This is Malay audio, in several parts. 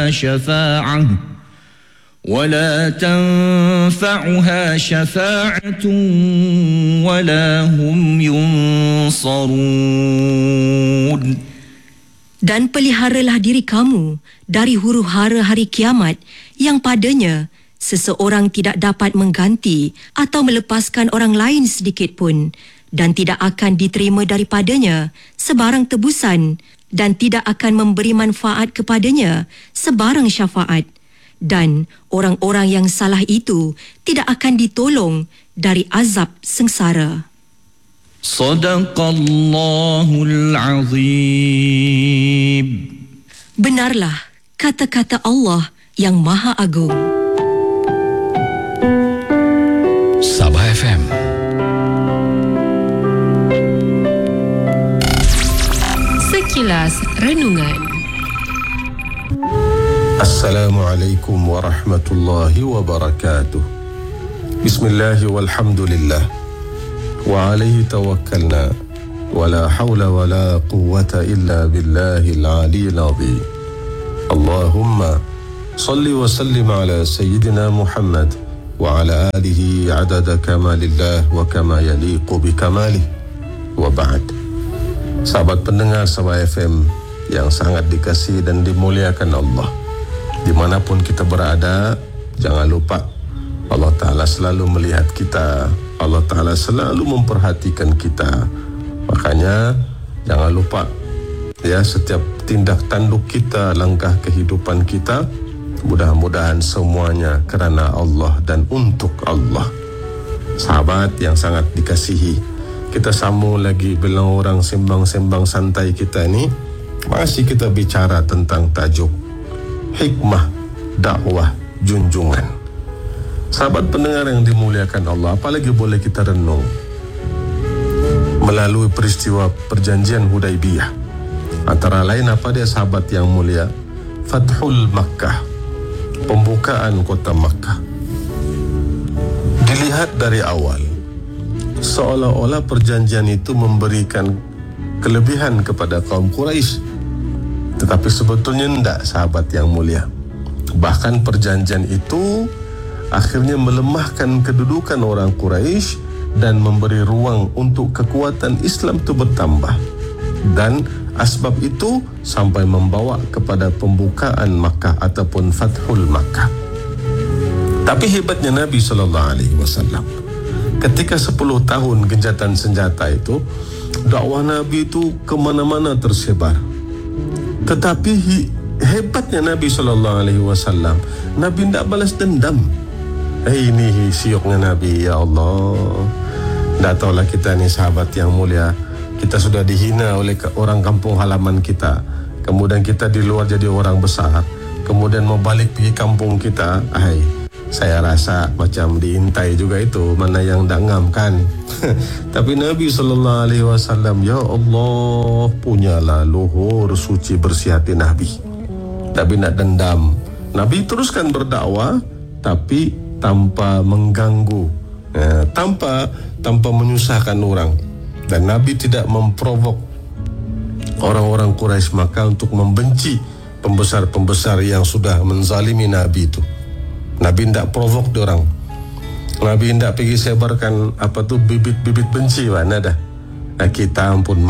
ولا تنفعها شفاعة ولا هم ينصرون. Dan peliharalah diri kamu dari huru-hara hari kiamat yang padanya seseorang tidak dapat mengganti atau melepaskan orang lain sedikit pun, dan tidak akan diterima daripadanya sebarang tebusan, dan tidak akan memberi manfaat kepadanya sebarang syafaat, dan orang-orang yang salah itu tidak akan ditolong dari azab sengsara. Sadaqallahul Azim. Benarlah kata-kata Allah yang Maha Agung. Sabah FM. Sekilas Renungan. Assalamualaikum warahmatullahi wabarakatuh. Bismillah walhamdulillah wa alaihi tawakkalna wa la hawla wa la quwwata illa billahil aliyyil azim. Allahumma salli wa sallim ala sayyidina Muhammad wa ala alihi adada kamalillah wa kama yaliqu bi kamalih, wa ba'd. Sahabat pendengar Sabah FM yang sangat dikasihi dan dimuliakan Allah, dimanapun kita berada, jangan lupa Allah Ta'ala selalu melihat kita, Allah Ta'ala selalu memperhatikan kita. Makanya jangan lupa ya, setiap tindak tanduk kita, langkah kehidupan kita, mudah-mudahan semuanya kerana Allah dan untuk Allah. Sahabat yang sangat dikasihi, kita sambung lagi bila orang sembang-sembang santai kita ni. Masih kita bicara tentang tajuk hikmah dakwah junjungan. Sahabat pendengar yang dimuliakan Allah, apalagi boleh kita renung melalui peristiwa perjanjian Hudaibiyah. Antara lain apa dia sahabat yang mulia? Fathul Makkah, pembukaan kota Makkah. Dilihat dari awal, seolah-olah perjanjian itu memberikan kelebihan kepada kaum Quraisy. Tetapi sebetulnya tidak, sahabat yang mulia. Bahkan perjanjian itu akhirnya melemahkan kedudukan orang Quraisy dan memberi ruang untuk kekuatan Islam itu bertambah. Dan asbab itu sampai membawa kepada pembukaan Makkah ataupun Fathul Makkah. Tapi hebatnya Nabi SAW, ketika 10 tahun gencatan senjata itu, dakwah Nabi itu kemana-mana tersebar. Tetapi hebatnya Nabi SAW, Nabi tidak balas dendam. Ini sioknya Nabi, ya Allah. Tak tahulah kita ni sahabat yang mulia, kita sudah dihina oleh orang kampung halaman kita. Kemudian kita di luar jadi orang besar, kemudian mau balik pergi kampung kita, saya rasa macam diintai juga itu, mana yang tak ngam kan. Tapi Nabi SAW, ya Allah, punyalah luhur suci bersih hati Nabi. Tapi nak dendam. Nabi teruskan berdakwah, tapi tanpa mengganggu, tanpa menyusahkan orang. Dan Nabi tidak memprovok orang-orang Quraisy Makkah untuk membenci pembesar-pembesar yang sudah menzalimi Nabi itu. Nabi tidak provok diorang. Nabi tidak pergi sebarkan bibit-bibit benci, mana dah. Kita ampun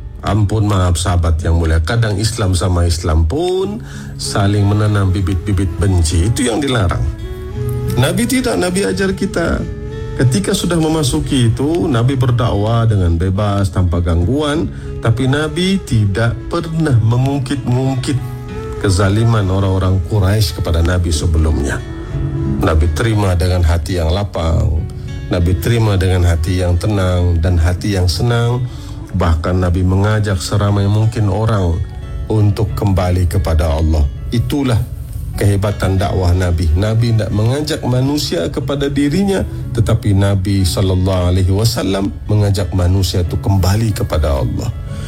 maaf sahabat yang mulia. Kadang Islam sama Islam pun saling menanam bibit-bibit benci. Itu yang dilarang. Nabi tidak, Nabi ajar kita ketika sudah memasuki itu, Nabi berdakwah dengan bebas tanpa gangguan. Tapi Nabi tidak pernah mengungkit-ungkit kezaliman orang-orang Quraisy kepada Nabi sebelumnya. Nabi terima dengan hati yang lapang, Nabi terima dengan hati yang tenang dan hati yang senang. Bahkan Nabi mengajak seramai mungkin orang untuk kembali kepada Allah. Itulah kehebatan dakwah Nabi. Nabi tidak mengajak manusia kepada dirinya, tetapi Nabi SAW mengajak manusia itu kembali kepada Allah.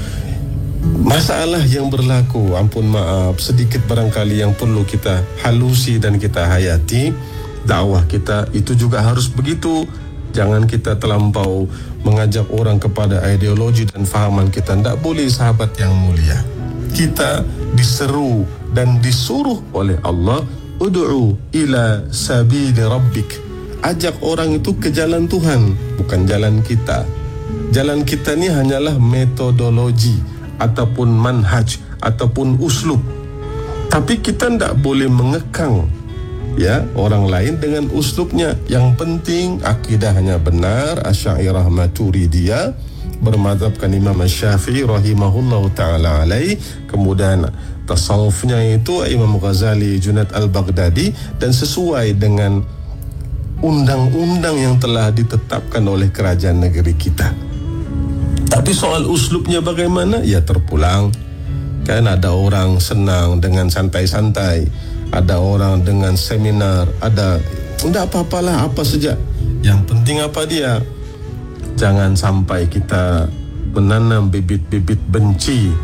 Masalah yang berlaku, ampun maaf, sedikit barangkali yang perlu kita halusi dan kita hayati. Dakwah kita itu juga harus begitu. Jangan kita terlampau mengajak orang kepada ideologi dan fahaman kita. Tidak boleh, sahabat yang mulia. Kita diseru dan disuruh oleh Allah, ud'u ila sabili rabbik. Ajak orang itu ke jalan Tuhan, bukan jalan kita. Jalan kita ni hanyalah metodologi ataupun manhaj ataupun uslub. Tapi kita tidak boleh mengekang orang lain dengan uslubnya. Yang penting akidahnya benar, Asy'ariyah Maturidiyah, bermadzhabkan Imam Syafi'i rahimahullahu taala alaih. Kemudian tasawufnya itu Imam Ghazali, Junaid al-Baghdadi, dan sesuai dengan undang-undang yang telah ditetapkan oleh kerajaan negeri kita. Tapi soal uslubnya bagaimana? Ya terpulang. Kan ada orang senang dengan santai-santai, ada orang dengan seminar, ada tidak apa-apalah, apa saja. Yang penting apa dia? Jangan sampai kita menanam bibit-bibit benci,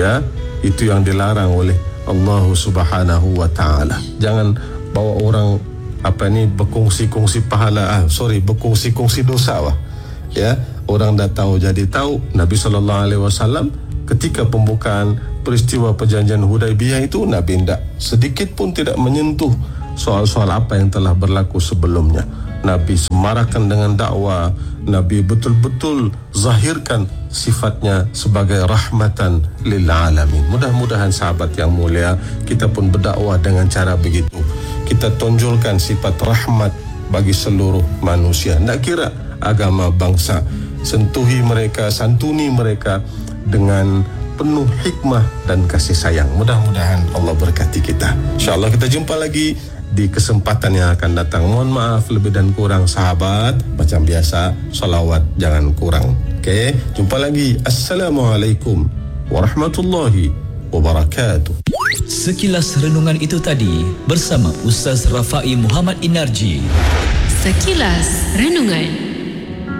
itu yang dilarang oleh Allah Subhanahu wa taala. Jangan bawa orang berkongsi-kongsi pahala, berkongsi-kongsi dosa Orang dah tahu jadi tahu. Nabi SAW ketika pembukaan peristiwa perjanjian Hudaibiyah itu, Nabi sedikit pun tidak menyentuh soal-soal apa yang telah berlaku sebelumnya. Nabi semarakan dengan dakwah. Nabi betul-betul zahirkan sifatnya sebagai rahmatan lil alamin. Mudah-mudahan sahabat yang mulia, kita pun berdakwah dengan cara begitu. Kita tonjolkan sifat rahmat bagi seluruh manusia. Tak kira agama, bangsa. Sentuhi mereka, santuni mereka dengan penuh hikmah dan kasih sayang. Mudah-mudahan Allah berkati kita. InsyaAllah kita jumpa lagi di kesempatan yang akan datang. Mohon maaf lebih dan kurang sahabat. Macam biasa, salawat jangan kurang. Okey, jumpa lagi. Assalamualaikum warahmatullahi wabarakatuh. Sekilas renungan itu tadi bersama Ustaz Rafai Muhammad Inarji. Sekilas Renungan.